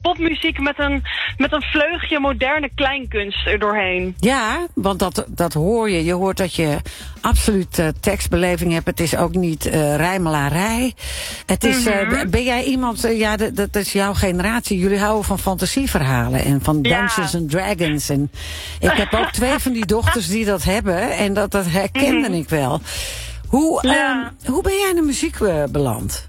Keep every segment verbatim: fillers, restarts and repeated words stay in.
popmuziek met een, met een vleugje moderne kleinkunst er doorheen. Ja, want dat, dat hoor je. Je hoort dat je absoluut uh, tekstbeleving hebt. Het is ook niet uh, rijmelarij. Het is, mm-hmm. uh, ben jij iemand, uh, ja, dat, dat is jouw generatie. Jullie houden van fantasieverhalen en van Dungeons and ja. Dragons. En ik heb ook twee van die dochters die dat hebben. En dat, dat herkende mm-hmm. ik wel. Hoe, ja. uh, hoe ben jij in de muziek uh, beland?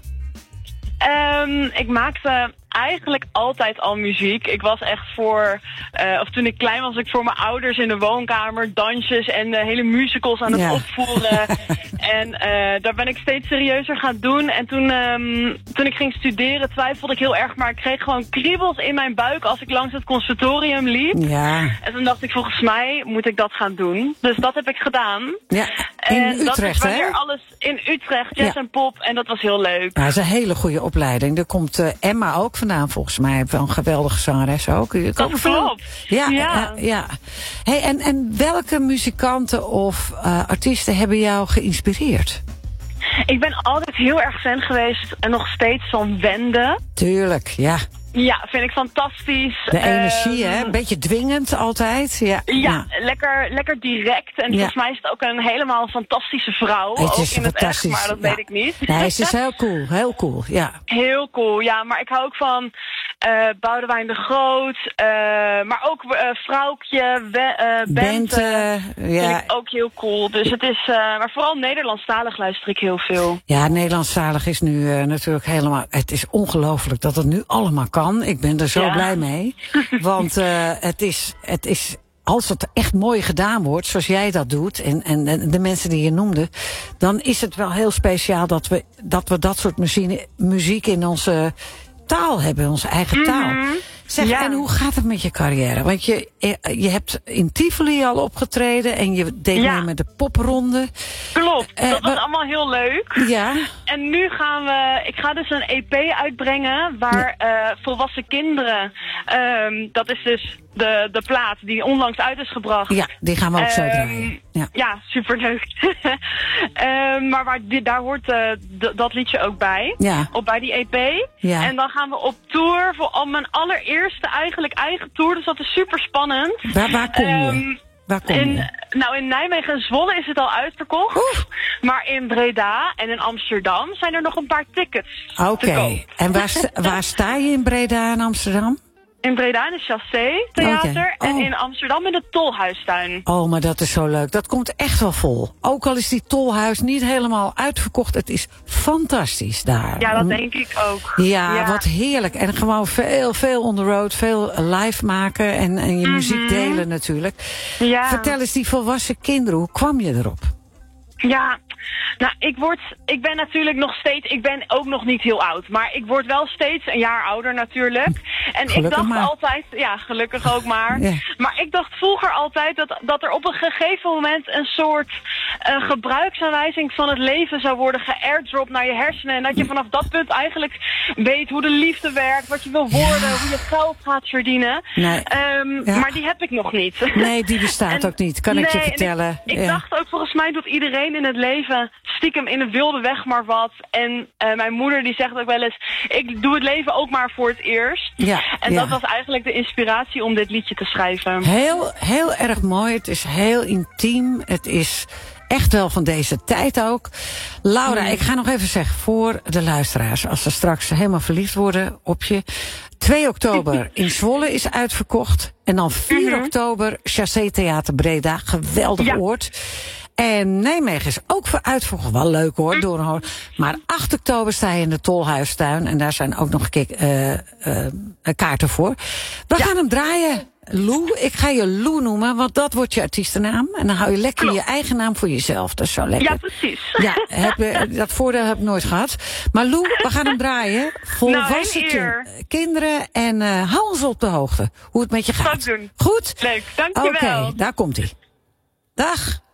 Um, ik maakte eigenlijk altijd al muziek. Ik was echt voor, uh, of toen ik klein was, ik voor mijn ouders in de woonkamer dansjes en uh, hele musicals aan het ja. opvoeren. En uh, daar ben ik steeds serieuzer gaan doen. En toen, um, toen ik ging studeren twijfelde ik heel erg, maar ik kreeg gewoon kriebels in mijn buik als ik langs het conservatorium liep. Ja. En toen dacht ik, volgens mij moet ik dat gaan doen. Dus dat heb ik gedaan. Ja, in en Utrecht, dat is hè? alles in Utrecht, jazz ja. en pop. En dat was heel leuk. Ja, dat is een hele goede opleiding. Daar komt uh, Emma ook vandaan, volgens mij. Wel een geweldige zangeres ook. Je dat ook klopt. Ja, ja. Uh, ja. Hey, en, en welke muzikanten of uh, artiesten hebben jou geïnspireerd? Ik ben altijd heel erg fan geweest en nog steeds van Wende. Tuurlijk, ja. Ja, vind ik fantastisch. De energie, um, hè? Een beetje dwingend altijd. Ja, ja, ja. Lekker, lekker direct. En ja. volgens mij is het ook een helemaal fantastische vrouw. Het ook is in fantastisch. Het echt, maar dat ja. weet ik niet. Nee, ze is heel cool. Heel cool, ja. Heel cool, ja. Maar ik hou ook van uh, Boudewijn de Groot. Uh, maar ook uh, Vrouwtje, We, uh, Bente. Bente, ja. Vind ik ook heel cool. Dus het is, uh, maar vooral Nederlandstalig luister ik heel veel. Ja, Nederlandstalig is nu uh, natuurlijk helemaal... Het is ongelooflijk dat het nu allemaal kan. Ik ben er zo ja. blij mee. Want uh, het is... Het is als het echt mooi gedaan wordt, zoals jij dat doet, en, en, en de mensen die je noemde, dan is het wel heel speciaal dat we dat, we dat soort muziek, muziek in onze taal hebben, onze eigen taal. Mm-hmm. Zeg, ja. En hoe gaat het met je carrière? Want je, je hebt in Tivoli al opgetreden en je deed ja. mee met de popronde. Klopt, uh, dat was allemaal heel leuk. Ja. En nu gaan we, ik ga dus een E P uitbrengen waar ja. uh, volwassen kinderen, um, dat is dus de, de plaat die onlangs uit is gebracht. Ja, die gaan we ook um, zo draaien. Ja, ja superleuk. um, maar waar, die, daar hoort uh, d- dat liedje ook bij. Ja. Op bij die E P. Ja. En dan gaan we op tour voor al mijn allereerste eigenlijk eigen tour. Dus dat is super spannend. Waar, waar kom je? Um, Waar kom in, je? nou, in Nijmegen en Zwolle is het al uitverkocht. Oef. Maar in Breda en in Amsterdam zijn er nog een paar tickets. Oké. Okay. En waar, sta, waar sta je in Breda en Amsterdam? In Breda in het Chassé Theater okay. oh. en in Amsterdam in de Tolhuistuin. Oh, maar dat is zo leuk. Dat komt echt wel vol. Ook al is die Tolhuis niet helemaal uitverkocht. Het is fantastisch daar. Ja, dat denk ik ook. Ja, ja. Wat heerlijk. En gewoon veel, veel on the road. Veel live maken en, en je mm-hmm. muziek delen natuurlijk. Ja. Vertel eens, die volwassen kinderen, hoe kwam je erop? Ja, nou, ik word, ik ben natuurlijk nog steeds, ik ben ook nog niet heel oud, maar ik word wel steeds een jaar ouder natuurlijk. En gelukkig ik dacht maar. altijd, ja, gelukkig ook maar. Ja. Maar ik dacht vroeger altijd dat, dat er op een gegeven moment een soort uh, gebruiksaanwijzing van het leven zou worden geairdropt naar je hersenen. En dat je vanaf dat punt eigenlijk weet hoe de liefde werkt, wat je wil worden, ja. hoe je geld gaat verdienen. Nee. Um, ja. Maar die heb ik nog niet. Nee, die bestaat en, ook niet, kan nee, ik je vertellen. Ik, ik ja. dacht ook, volgens mij doet iedereen in het leven stiekem in een wilde weg maar wat. En uh, mijn moeder die zegt ook wel eens, ik doe het leven ook maar voor het eerst. Ja, en ja. dat was eigenlijk de inspiratie om dit liedje te schrijven. Heel, heel erg mooi. Het is heel intiem. Het is echt wel van deze tijd ook. Laura, mm. ik ga nog even zeggen voor de luisteraars, als ze straks helemaal verliefd worden op je. twee oktober in Zwolle is uitverkocht. En dan vier mm-hmm. oktober Chassé Theater Breda. Geweldig ja. oord. En Nijmegen is ook voor uitverkocht. Wel leuk hoor, door een hoor. Maar acht oktober sta je in de Tolhuistuin. En daar zijn ook nog een keer uh, uh, kaarten voor. We ja. gaan hem draaien. Lou, ik ga je Lou noemen, want dat wordt je artiestennaam. En dan hou je lekker Klopt. je eigen naam voor jezelf. Dat is zo lekker. Ja, precies. Ja, heb, dat voordeel heb ik nooit gehad. Maar Lou, we gaan hem draaien. Volwassen nou, kinderen. En uh, hou ons op de hoogte hoe het met je gaat. Goed doen. Goed? Leuk, dankjewel. Oké, okay, daar komt hij. Dag.